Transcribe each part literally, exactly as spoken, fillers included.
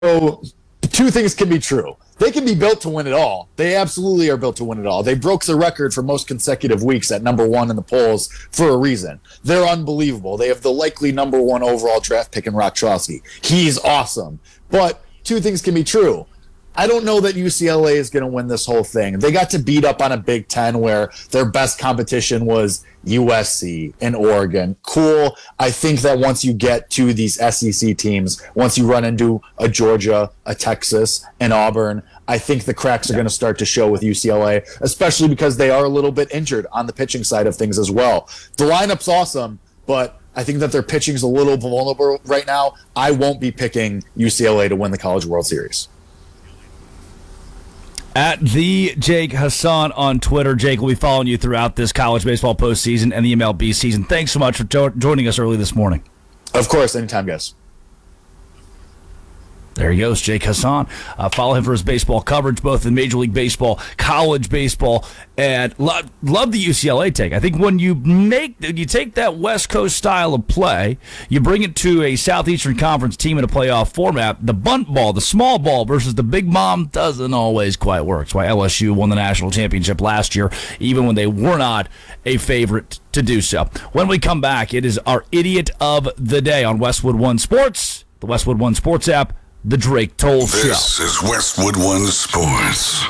So two things can be true. They can be built to win it all. They absolutely are built to win it all. They broke the record for most consecutive weeks at number one in the polls for a reason. They're unbelievable. They have the likely number one overall draft pick in Rock Chalsky. He's awesome. But two things can be true. I don't know that U C L A is going to win this whole thing. They got to beat up on a Big Ten where their best competition was U S C and Oregon. Cool. I think that once you get to these S E C teams, once you run into a Georgia, a Texas, and Auburn, I think the cracks are yeah. going to start to show with U C L A, especially because they are a little bit injured on the pitching side of things as well. The lineup's awesome, but I think that their pitching's a little vulnerable right now. I won't be picking U C L A to win the College World Series. At the Jake Hassan on Twitter. Jake will be following you throughout this college baseball postseason and the M L B season. Thanks so much for jo- joining us early this morning. Of course, anytime, guys. There he goes, Jake Hassan. Uh, follow him for his baseball coverage, both in Major League Baseball, college baseball, and love, love the U C L A take. I think when you make you take that West Coast style of play, you bring it to a Southeastern Conference team in a playoff format, the bunt ball, the small ball versus the big bomb doesn't always quite work. That's why L S U won the national championship last year, even when they were not a favorite to do so. When we come back, it is our Idiot of the Day on Westwood One Sports, the Westwood One Sports app, The Drake Toll Show. This is Westwood One Sports.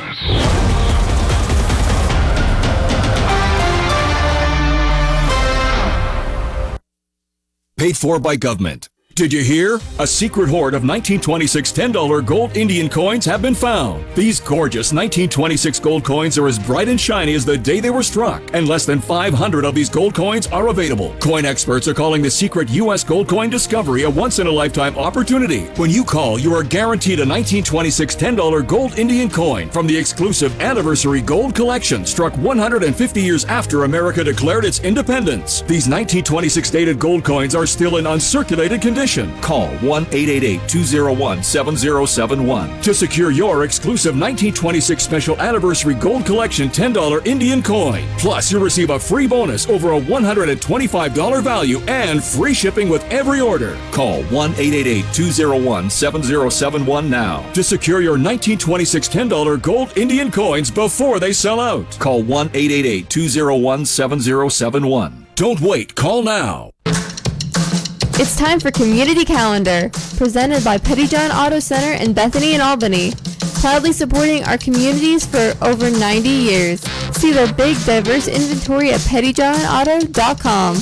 Paid for by government. Did you hear? A secret hoard of nineteen twenty-six ten dollar gold Indian coins have been found. These gorgeous nineteen twenty-six gold coins are as bright and shiny as the day they were struck, and less than five hundred of these gold coins are available. Coin experts are calling the secret U S gold coin discovery a once-in-a-lifetime opportunity. When you call, you are guaranteed a nineteen twenty-six ten dollar gold Indian coin from the exclusive Anniversary Gold Collection, struck one hundred fifty years after America declared its independence. These nineteen twenty-six dated gold coins are still in uncirculated condition. Call one eight eight eight, two oh one, seven oh seven one to secure your exclusive nineteen twenty-six Special Anniversary Gold Collection ten dollar Indian coin. Plus, you'll receive a free bonus over a one hundred twenty-five dollars value and free shipping with every order. Call one eight eight eight, two oh one, seven oh seven one now to secure your nineteen twenty-six ten dollar gold Indian coins before they sell out. Call one eight eight eight, two oh one, seven oh seven one. Don't wait. Call now. It's time for Community Calendar, presented by Pettyjohn Auto Center in Bethany and Albany. Proudly supporting our communities for over ninety years. See their big, diverse inventory at pettyjohn auto dot com.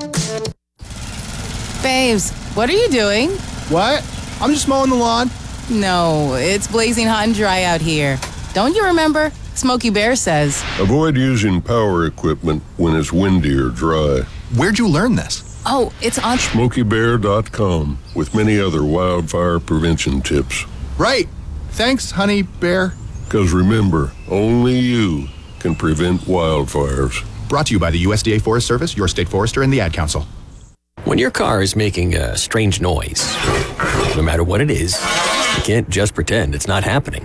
Babes, what are you doing? What? I'm just mowing the lawn. No, it's blazing hot and dry out here. Don't you remember? Smokey Bear says, avoid using power equipment when it's windy or dry. Where'd you learn this? Oh, it's on smokey bear dot com with many other wildfire prevention tips. Right. Thanks, honey bear. Because remember, only you can prevent wildfires. Brought to you by the U S D A Forest Service, your state forester, and the Ad Council. When your car is making a strange noise, no matter what it is, you can't just pretend it's not happening.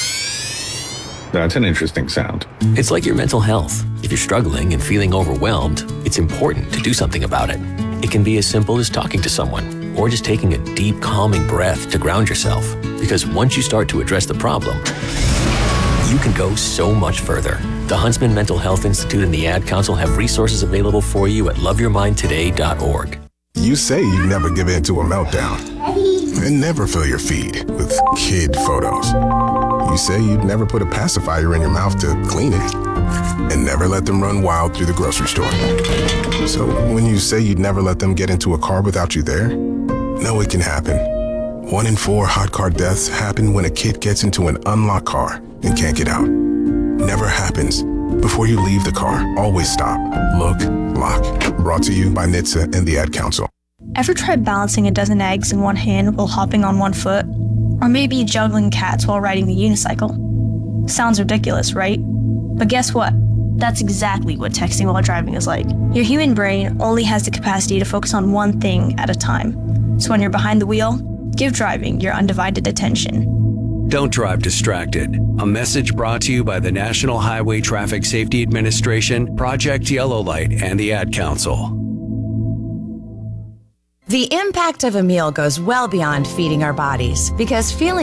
That's an interesting sound. It's like your mental health. If you're struggling and feeling overwhelmed, it's important to do something about it. It can be as simple as talking to someone or just taking a deep, calming breath to ground yourself. Because once you start to address the problem, you can go so much further. The Huntsman Mental Health Institute and the Ad Council have resources available for you at love your mind today dot org. You say you never give in to a meltdown and never fill your feed with kid photos. You say you'd never put a pacifier in your mouth to clean it and never let them run wild through the grocery store. So when you say you'd never let them get into a car without you there, no, it can happen. One in four hot car deaths happen when a kid gets into an unlocked car and can't get out. Never happens. Before you leave the car, always stop, look, lock. Brought to you by N H T S A and the Ad Council. Ever tried balancing a dozen eggs in one hand while hopping on one foot? Or maybe juggling cats while riding the unicycle? Sounds ridiculous, right? But guess what? That's exactly what texting while driving is like. Your human brain only has the capacity to focus on one thing at a time. So when you're behind the wheel, give driving your undivided attention. Don't drive distracted. A message brought to you by the National Highway Traffic Safety Administration, Project Yellow Light, and the Ad Council. The impact of a meal goes well beyond feeding our bodies because feeling